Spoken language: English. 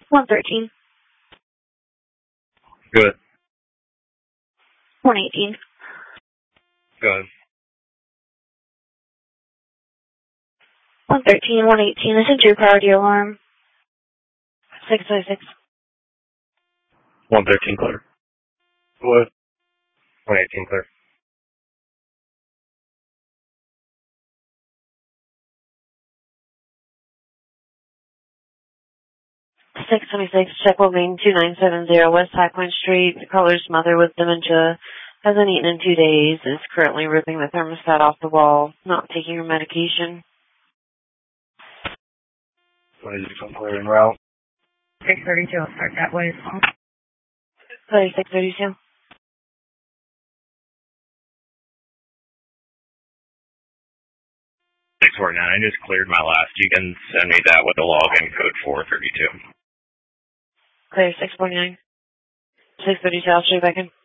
113. Good. 118. Good. 113, 118. This is your priority alarm. 656. 113 clear. What? 118 clear. 626, check Lane 2970 West High Point Street. The caller's mother with dementia hasn't eaten in 2 days, is currently ripping the thermostat off the wall, not taking her medication. What is it, clear en route? 632, I'll start that way as well. 632. 649, I just cleared my last. You can send me that with the login code 432. Clear, 649. 632, I'll show you back in.